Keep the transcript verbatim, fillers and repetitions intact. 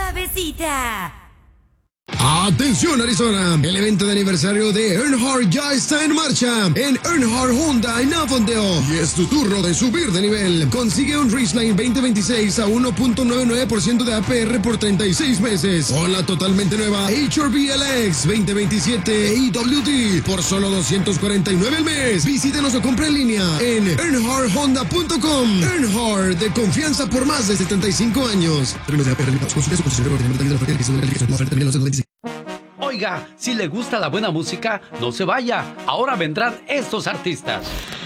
suavecita. Atención Arizona, el evento de aniversario de Earnhardt ya está en marcha en Earnhardt Honda en Avondale y es tu turno de subir de nivel. Consigue un Ridgeline veinte veintiséis a uno punto noventa y nueve por ciento de A P R por treinta y seis meses o la totalmente nueva H R V L X veinte veintisiete E W D por solo doscientos cuarenta y nueve al mes. Visítenos o compre en línea en earnhardt honda punto com. Earnhardt, de confianza por más de setenta y cinco años. Términos de A P R limitados. Consulte su concesionario de detalles de la oferta y requisitos de la realización. La oferta termina en los veinticinco. Oiga, si le gusta la buena música, no se vaya. Ahora vendrán estos artistas.